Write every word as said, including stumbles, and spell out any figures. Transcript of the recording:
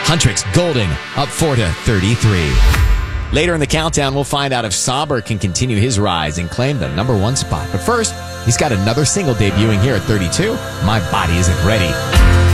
Huntrix Golden up four to thirty-three. Later in the countdown, we'll find out if Sauber can continue his rise and claim the number one spot. But first, he's got another single debuting here at thirty-two. My Body Isn't Ready.